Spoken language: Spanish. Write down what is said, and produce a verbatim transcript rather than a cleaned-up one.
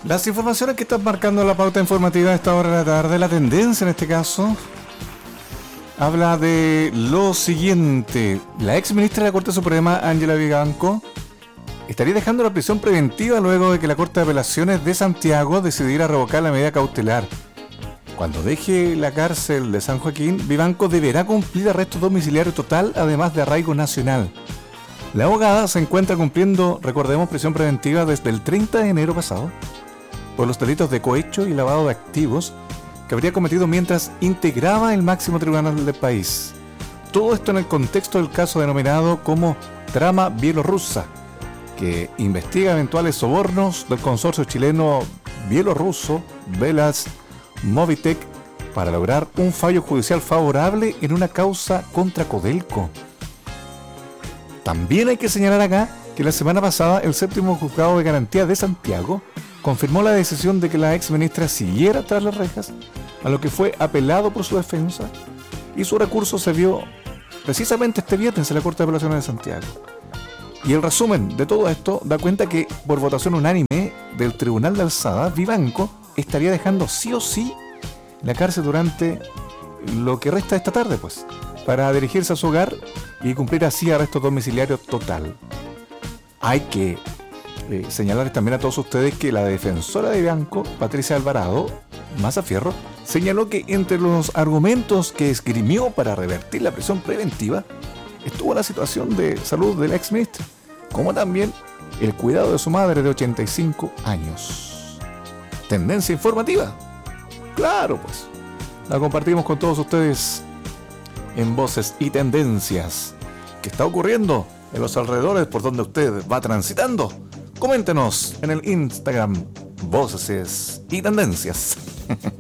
Las informaciones que están marcando la pauta informativa a esta hora de la tarde, la tendencia en este caso, habla de lo siguiente. La ex ministra de la Corte Suprema, Ángela Vivanco, estaría dejando la prisión preventiva luego de que la Corte de Apelaciones de Santiago decidiera revocar la medida cautelar. Cuando deje la cárcel de San Joaquín, Vivanco deberá cumplir arresto domiciliario total, además de arraigo nacional. La abogada se encuentra cumpliendo, recordemos, prisión preventiva desde el treinta de enero pasado por los delitos de cohecho y lavado de activos que habría cometido mientras integraba el máximo tribunal del país. Todo esto en el contexto del caso denominado como trama bielorrusa, que investiga eventuales sobornos del consorcio chileno bielorruso Velas Movitec para lograr un fallo judicial favorable en una causa contra Codelco. También hay que señalar acá que la semana pasada el séptimo juzgado de garantía de Santiago confirmó la decisión de que la ex ministra siguiera tras las rejas, a lo que fue apelado por su defensa, y su recurso se vio precisamente este viernes en la Corte de Apelaciones de Santiago. Y el resumen de todo esto da cuenta que, por votación unánime del Tribunal de Alzada, Vivanco estaría dejando sí o sí la cárcel durante lo que resta de esta tarde, pues, para dirigirse a su hogar y cumplir así arresto domiciliario total. Hay que eh, señalar también a todos ustedes que la defensora de Vivanco, Patricia Alvarado Mazafierro, señaló que entre los argumentos que esgrimió para revertir la prisión preventiva estuvo la situación de salud de la ex ministra, como también el cuidado de su madre de ochenta y cinco años. ¿Tendencia informativa? Claro, pues. La compartimos con todos ustedes en Voces y Tendencias. ¿Qué está ocurriendo en los alrededores por donde usted va transitando? Coméntenos en el Instagram Voces y Tendencias.